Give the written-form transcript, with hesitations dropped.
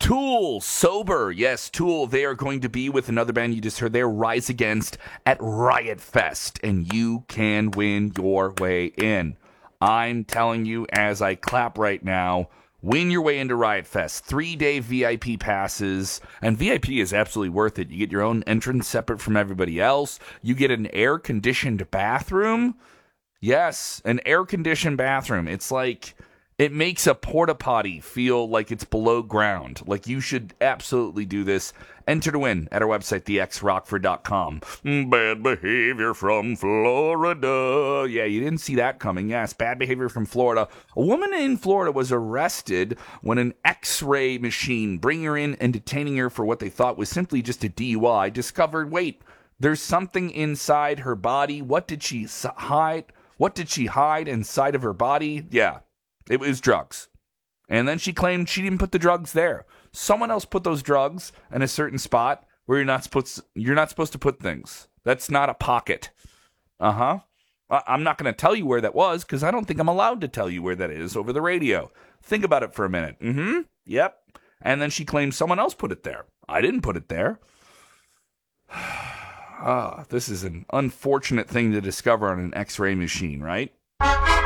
Tool, Sober. Yes, Tool. They are going to be with another band you just heard there, Rise Against, at Riot Fest. And you can win your way in. I'm telling you as I clap right now, win your way into Riot Fest. 3-day VIP passes. And VIP is absolutely worth it. You get your own entrance separate from everybody else. You get an air-conditioned bathroom. Yes, an air-conditioned bathroom. It's like... It makes a porta potty feel like it's below ground. Like, you should absolutely do this. Enter to win at our website, thexrockford.com. Bad behavior from Florida. Yeah, you didn't see that coming. Yes, bad behavior from Florida. A woman in Florida was arrested when an X-ray machine, bringing her in and detaining her for what they thought was simply just a DUI, discovered, wait, there's something inside her body. What did she hide? What did she hide inside of her body? Yeah. It was drugs. And then she claimed she didn't put the drugs there. Someone else put those drugs in a certain spot where you're not supposed to put things. That's not a pocket. I'm not going to tell you where that was because I don't think I'm allowed to tell you where that is over the radio. Think about it for a minute. Yep. And then she claimed someone else put it there. I didn't put it there. This is an unfortunate thing to discover on an X-ray machine, right?